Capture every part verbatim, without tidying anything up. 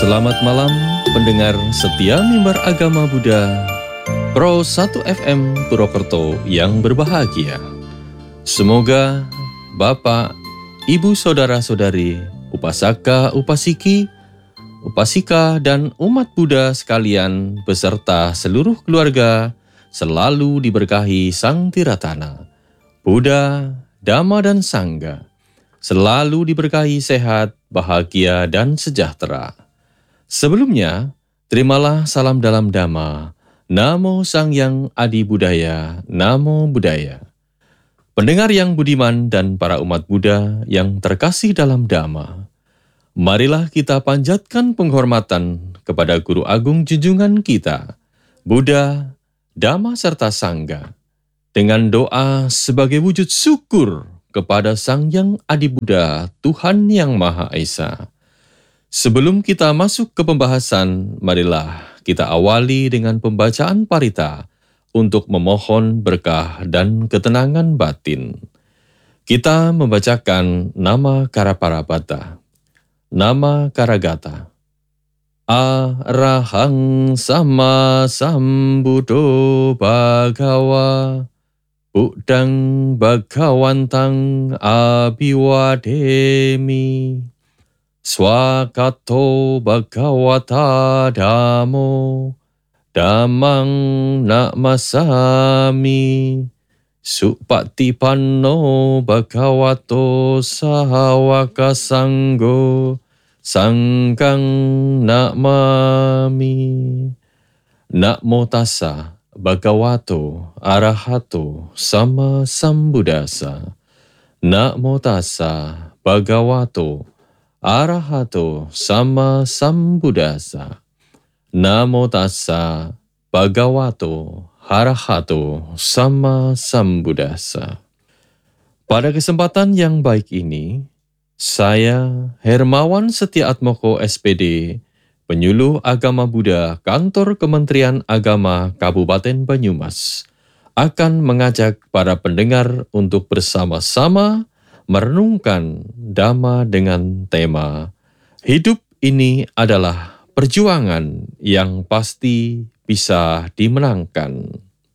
Selamat malam pendengar setia mimbar agama Buddha Pro satu F M Purwokerto yang berbahagia. Semoga Bapak, Ibu, Saudara-saudari, Upasaka, Upasiki, Upasika, dan umat Buddha sekalian beserta seluruh keluarga selalu diberkahi Sang Tiratana, Buddha, Dhamma, dan Sangha, selalu diberkahi sehat, bahagia, dan sejahtera. Sebelumnya, terimalah salam dalam Dhamma. Namo Sang Yang Adi Budaya, Namo Buddhaya. Pendengar yang budiman dan para umat Buddha yang terkasih dalam Dhamma, marilah kita panjatkan penghormatan kepada Guru Agung junjungan kita, Buddha, Dhamma, serta Sangha, dengan doa sebagai wujud syukur kepada Sang Yang Adi Buddha, Tuhan Yang Maha Esa. Sebelum kita masuk ke pembahasan, marilah kita awali dengan pembacaan parita untuk memohon berkah dan ketenangan batin. Kita membacakan nama Karaparabata, nama Karagata. Arahang sama sambuddho bhagawa, Buddhang bhagawantang abhiwademi. Swakato bhagawata dhammo, dhammang namasami, supatipanno bhagavato sahawaka sanggo, sanggang namami. Namo tassa bhagavato arahato sama sambuddhassa. Namo tassa bhagavato arahato sama sambuddhassa. Namo tassa bhagavato arahato sama sambuddhassa. Pada kesempatan yang baik ini, saya Hermawan Setiatmoko S P D, Penyuluh Agama Buddha Kantor Kementerian Agama Kabupaten Banyumas, akan mengajak para pendengar untuk bersama-sama merenungkan Dhamma dengan tema hidup ini adalah perjuangan yang pasti bisa dimenangkan.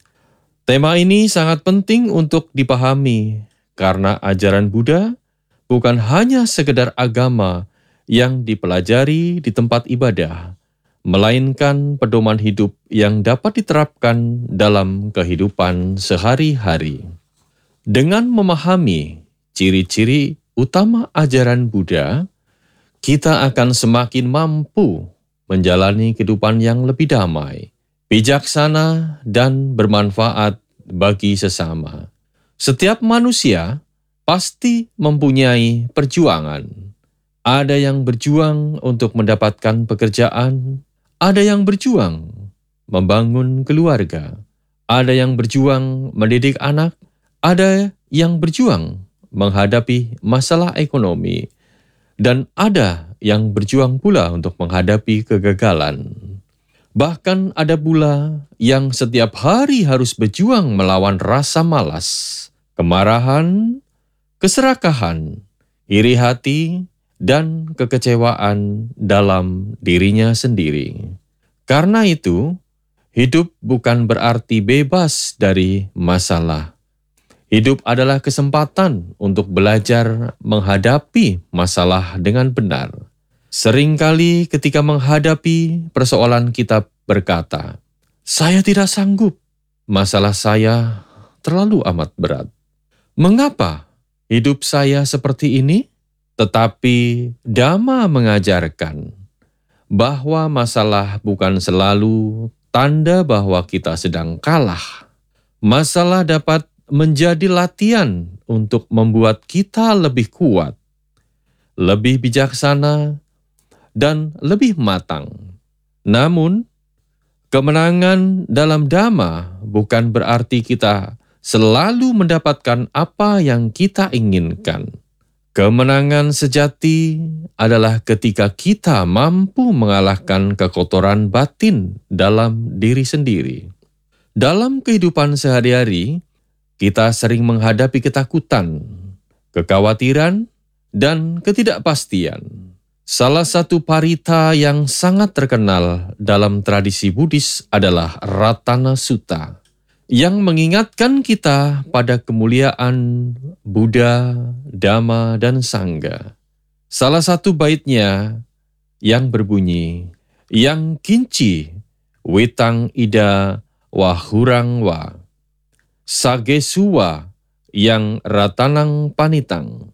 Tema ini sangat penting untuk dipahami karena ajaran Buddha bukan hanya sekedar agama yang dipelajari di tempat ibadah, melainkan pedoman hidup yang dapat diterapkan dalam kehidupan sehari-hari. Dengan memahami ciri-ciri utama ajaran Buddha, kita akan semakin mampu menjalani kehidupan yang lebih damai, bijaksana, dan bermanfaat bagi sesama. Setiap manusia pasti mempunyai perjuangan. Ada yang berjuang untuk mendapatkan pekerjaan, ada yang berjuang membangun keluarga, ada yang berjuang mendidik anak, ada yang berjuang menghadapi masalah ekonomi, dan ada yang berjuang pula untuk menghadapi kegagalan. Bahkan ada pula yang setiap hari harus berjuang melawan rasa malas, kemarahan, keserakahan, iri hati, dan kekecewaan dalam dirinya sendiri. Karena itu, hidup bukan berarti bebas dari masalah. Hidup adalah kesempatan untuk belajar menghadapi masalah dengan benar. Seringkali ketika menghadapi persoalan kita berkata, "Saya tidak sanggup, masalah saya terlalu amat berat. Mengapa hidup saya seperti ini?" Tetapi Dhamma mengajarkan bahwa masalah bukan selalu tanda bahwa kita sedang kalah. Masalah dapat menjadi latihan untuk membuat kita lebih kuat, lebih bijaksana, dan lebih matang. Namun, kemenangan dalam Dhamma bukan berarti kita selalu mendapatkan apa yang kita inginkan. Kemenangan sejati adalah ketika kita mampu mengalahkan kekotoran batin dalam diri sendiri. Dalam kehidupan sehari-hari, kita sering menghadapi ketakutan, kekhawatiran, dan ketidakpastian. Salah satu parita yang sangat terkenal dalam tradisi Buddhis adalah Ratana Sutta, yang mengingatkan kita pada kemuliaan Buddha, Dhamma, dan Sangha. Salah satu baitnya yang berbunyi, yang kinci, wetang ida wahurang wa, sagesuwa yang ratanang panitang,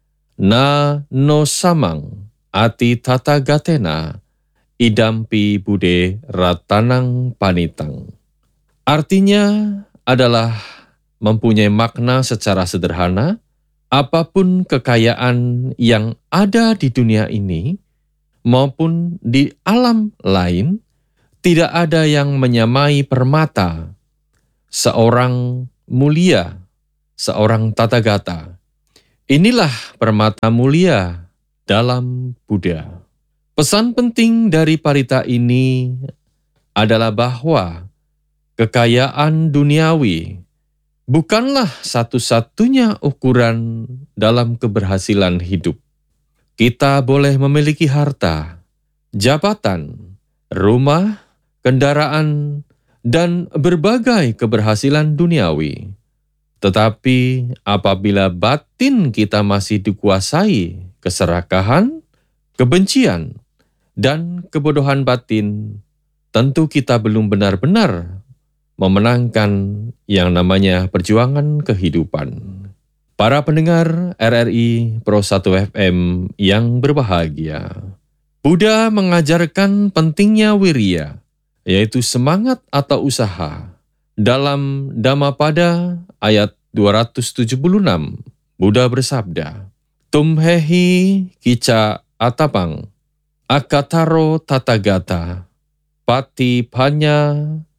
na no samang ati tata gatena, idampi bude ratanang panitang. Artinya adalah mempunyai makna secara sederhana, apapun kekayaan yang ada di dunia ini, maupun di alam lain, tidak ada yang menyamai permata, seorang mulia, seorang Tathagata. Inilah permata mulia dalam Buddha. Pesan penting dari parita ini adalah bahwa kekayaan duniawi bukanlah satu-satunya ukuran dalam keberhasilan hidup. Kita boleh memiliki harta, jabatan, rumah, kendaraan, dan berbagai keberhasilan duniawi. Tetapi apabila batin kita masih dikuasai keserakahan, kebencian, dan kebodohan batin, tentu kita belum benar-benar memenangkan yang namanya perjuangan kehidupan. Para pendengar R R I Pro satu F M yang berbahagia, Buddha mengajarkan pentingnya wirya, yaitu semangat atau usaha. Dalam Dhammapada ayat dua ratus tujuh puluh enam, Buddha bersabda, Tumhehi kica atapang, akataro tathagata, pati panya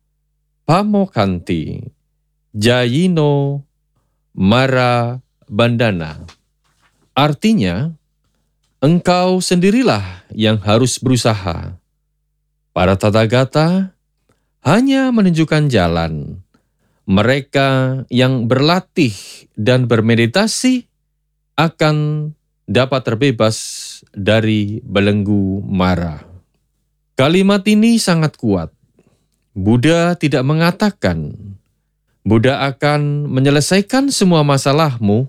pamokanti, jayino mara bandana. Artinya, engkau sendirilah yang harus berusaha. Para Tathagata hanya menunjukkan jalan. Mereka yang berlatih dan bermeditasi akan dapat terbebas dari belenggu mara. Kalimat ini sangat kuat. Buddha tidak mengatakan, Buddha akan menyelesaikan semua masalahmu.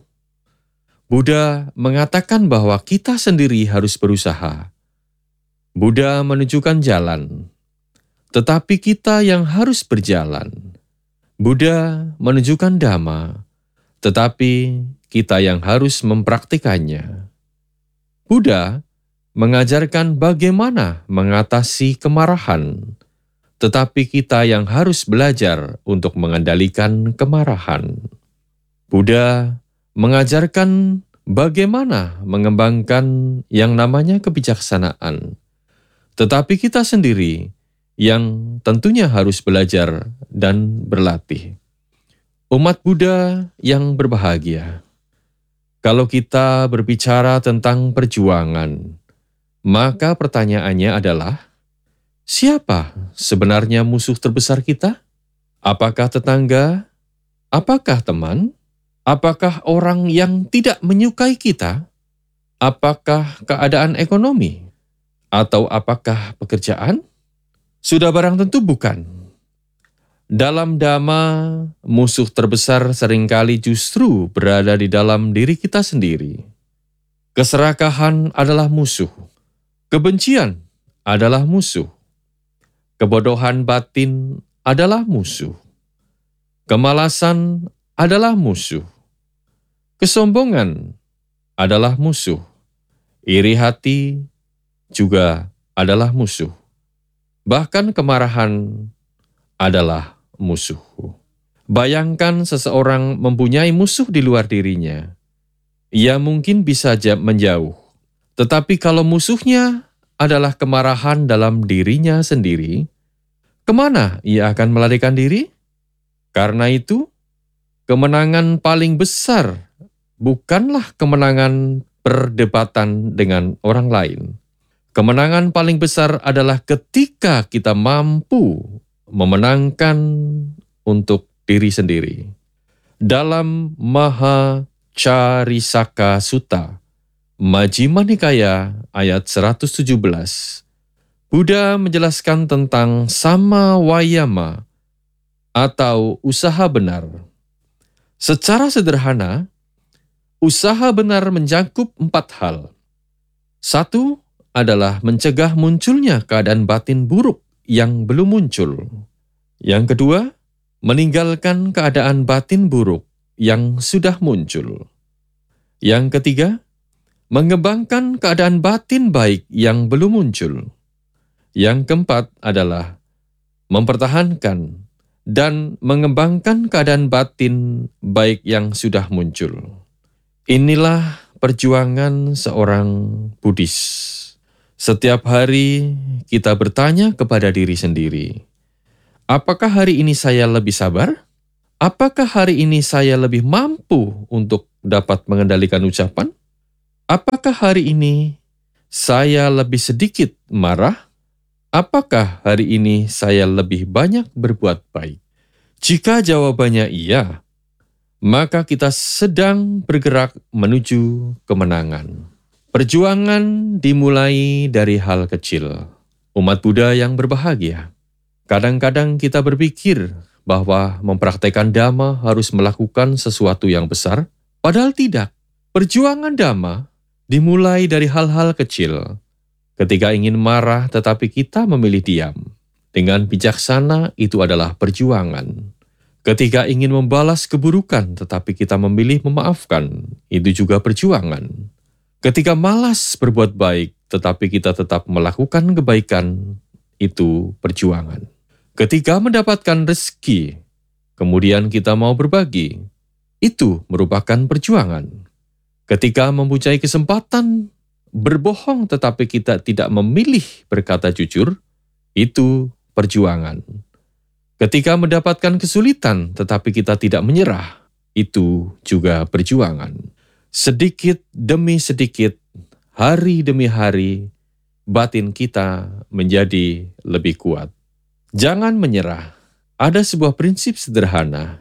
Buddha mengatakan bahwa kita sendiri harus berusaha. Buddha menunjukkan jalan, tetapi kita yang harus berjalan. Buddha menunjukkan Dhamma, tetapi kita yang harus mempraktikannya. Buddha mengajarkan bagaimana mengatasi kemarahan, tetapi kita yang harus belajar untuk mengendalikan kemarahan. Buddha mengajarkan bagaimana mengembangkan yang namanya kebijaksanaan, tetapi kita sendiri yang tentunya harus belajar dan berlatih. Umat Buddha yang berbahagia, kalau kita berbicara tentang perjuangan, maka pertanyaannya adalah, siapa sebenarnya musuh terbesar kita? Apakah tetangga? Apakah teman? Apakah orang yang tidak menyukai kita? Apakah keadaan ekonomi? Atau apakah pekerjaan? Sudah barang tentu bukan. Dalam Dhamma, musuh terbesar seringkali justru berada di dalam diri kita sendiri. Keserakahan adalah musuh. Kebencian adalah musuh. Kebodohan batin adalah musuh. Kemalasan adalah musuh. Kesombongan adalah musuh. Iri hati juga adalah musuh. Bahkan kemarahan adalah musuh. Bayangkan seseorang mempunyai musuh di luar dirinya. Ia mungkin bisa menjauh. Tetapi kalau musuhnya adalah kemarahan dalam dirinya sendiri, kemana ia akan melarikan diri? Karena itu, kemenangan paling besar bukanlah kemenangan perdebatan dengan orang lain. Kemenangan paling besar adalah ketika kita mampu memenangkan untuk diri sendiri. Dalam Mahacarisaka Sutta, Majjhima Nikaya ayat seratus tujuh belas. Buddha menjelaskan tentang sama wayama atau usaha benar. Secara sederhana, usaha benar mencakup empat hal. Satu adalah mencegah munculnya keadaan batin buruk yang belum muncul. Yang kedua, meninggalkan keadaan batin buruk yang sudah muncul. Yang ketiga, mengembangkan keadaan batin baik yang belum muncul. Yang keempat adalah mempertahankan dan mengembangkan keadaan batin baik yang sudah muncul. Inilah perjuangan seorang Buddhis. Setiap hari kita bertanya kepada diri sendiri, apakah hari ini saya lebih sabar? Apakah hari ini saya lebih mampu untuk dapat mengendalikan ucapan? Apakah hari ini saya lebih sedikit marah? Apakah hari ini saya lebih banyak berbuat baik? Jika jawabannya iya, maka kita sedang bergerak menuju kemenangan. Perjuangan dimulai dari hal kecil. Umat Buddha yang berbahagia. Kadang-kadang kita berpikir bahwa mempraktekkan Dhamma harus melakukan sesuatu yang besar, padahal tidak. Perjuangan Dhamma dimulai dari hal-hal kecil. Ketika ingin marah tetapi kita memilih diam, dengan bijaksana itu adalah perjuangan. Ketika ingin membalas keburukan tetapi kita memilih memaafkan, itu juga perjuangan. Ketika malas berbuat baik tetapi kita tetap melakukan kebaikan, itu perjuangan. Ketika mendapatkan rezeki, kemudian kita mau berbagi, itu merupakan perjuangan. Ketika mempunyai kesempatan berbohong tetapi kita tidak memilih berkata jujur, itu perjuangan. Ketika mendapatkan kesulitan tetapi kita tidak menyerah, itu juga perjuangan. Sedikit demi sedikit, hari demi hari, batin kita menjadi lebih kuat. Jangan menyerah. Ada sebuah prinsip sederhana.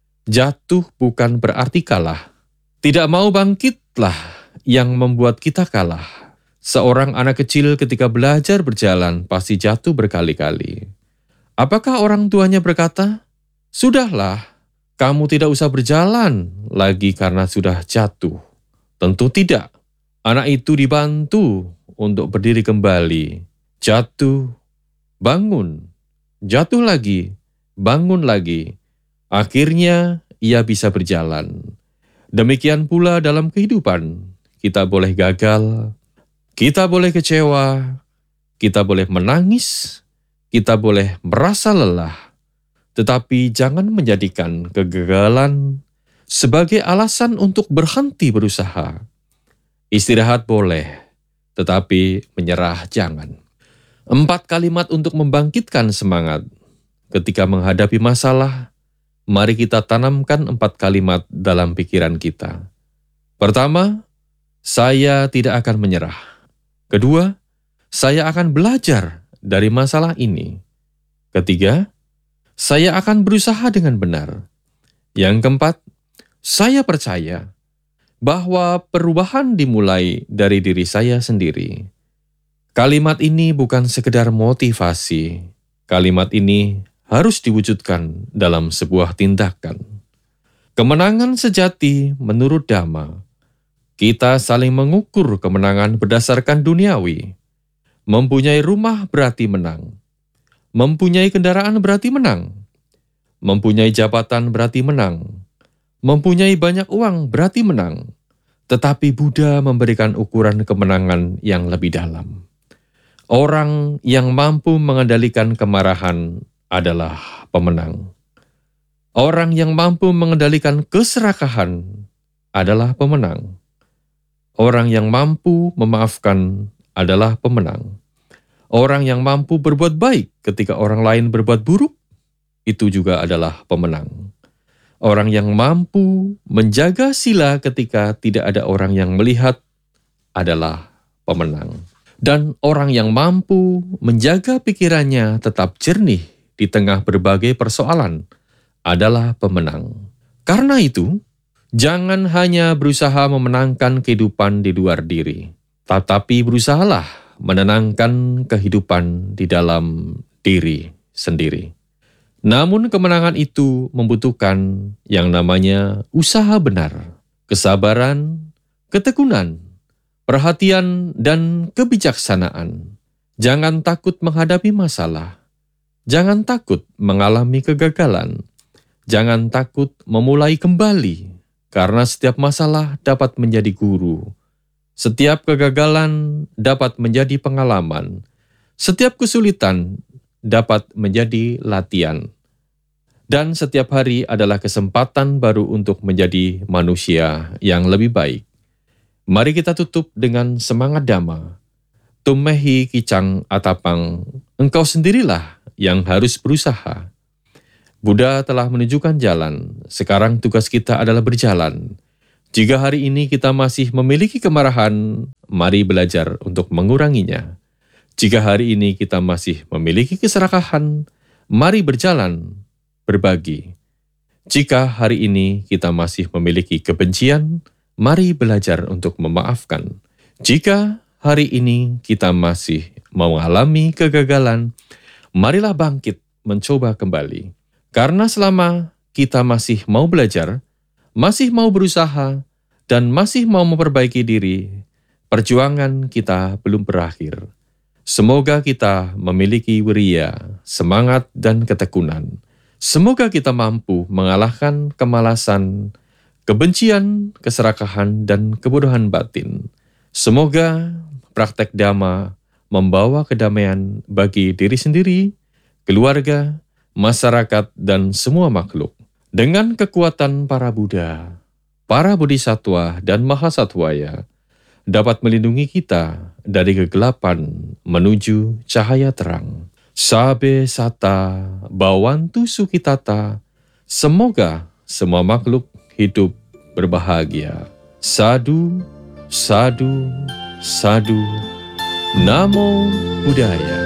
Jatuh bukan berarti kalah. Tidak mau bangkitlah yang membuat kita kalah. Seorang anak kecil ketika belajar berjalan pasti jatuh berkali-kali. Apakah orang tuanya berkata, "Sudahlah, kamu tidak usah berjalan lagi karena sudah jatuh"? Tentu tidak. Anak itu dibantu untuk berdiri kembali. Jatuh, bangun, jatuh lagi, bangun lagi. Akhirnya ia bisa berjalan. Demikian pula dalam kehidupan. Kita boleh gagal, kita boleh kecewa, kita boleh menangis, kita boleh merasa lelah, tetapi jangan menjadikan kegagalan sebagai alasan untuk berhenti berusaha. Istirahat boleh, tetapi menyerah jangan. Empat kalimat untuk membangkitkan semangat. Ketika menghadapi masalah, mari kita tanamkan empat kalimat dalam pikiran kita. Pertama, saya tidak akan menyerah. Kedua, saya akan belajar dari masalah ini. Ketiga, saya akan berusaha dengan benar. Yang keempat, saya percaya bahwa perubahan dimulai dari diri saya sendiri. Kalimat ini bukan sekedar motivasi. Kalimat ini harus diwujudkan dalam sebuah tindakan. Kemenangan sejati menurut Dhamma. Kita saling mengukur kemenangan berdasarkan duniawi. Mempunyai rumah berarti menang. Mempunyai kendaraan berarti menang. Mempunyai jabatan berarti menang. Mempunyai banyak uang berarti menang. Tetapi Buddha memberikan ukuran kemenangan yang lebih dalam. Orang yang mampu mengendalikan kemarahan adalah pemenang. Orang yang mampu mengendalikan keserakahan adalah pemenang. Orang yang mampu memaafkan adalah pemenang. Orang yang mampu berbuat baik ketika orang lain berbuat buruk, itu juga adalah pemenang. Orang yang mampu menjaga sila ketika tidak ada orang yang melihat adalah pemenang. Dan orang yang mampu menjaga pikirannya tetap jernih di tengah berbagai persoalan adalah pemenang. Karena itu, Jangan hanya berusaha memenangkan kehidupan di luar diri, tetapi berusahalah menenangkan kehidupan di dalam diri sendiri. Namun kemenangan itu membutuhkan yang namanya usaha benar, kesabaran, ketekunan, perhatian, dan kebijaksanaan. Jangan takut menghadapi masalah. Jangan takut mengalami kegagalan. Jangan takut memulai kembali, karena setiap masalah dapat menjadi guru. Setiap kegagalan dapat menjadi pengalaman. Setiap kesulitan dapat menjadi latihan. Dan setiap hari adalah kesempatan baru untuk menjadi manusia yang lebih baik. Mari kita tutup dengan semangat dhamma. Tummehi kicang atapang, engkau sendirilah yang harus berusaha. Buddha telah menunjukkan jalan, sekarang tugas kita adalah berjalan. Jika hari ini kita masih memiliki kemarahan, mari belajar untuk menguranginya. Jika hari ini kita masih memiliki keserakahan, mari berjalan, berbagi. Jika hari ini kita masih memiliki kebencian, mari belajar untuk memaafkan. Jika hari ini kita masih mengalami kegagalan, marilah bangkit mencoba kembali. Karena selama kita masih mau belajar, masih mau berusaha, dan masih mau memperbaiki diri, perjuangan kita belum berakhir. Semoga kita memiliki wiria, semangat, dan ketekunan. Semoga kita mampu mengalahkan kemalasan, kebencian, keserakahan, dan kebodohan batin. Semoga praktek dhamma membawa kedamaian bagi diri sendiri, keluarga, masyarakat, dan semua makhluk. Dengan kekuatan para Buddha, para Bodhisattva, dan Mahasatwaya dapat melindungi kita dari kegelapan menuju cahaya terang. Sabe sata bawantu sukitata, semoga semua makhluk hidup berbahagia. Sadu, sadu, sadu. Namo Buddhaya.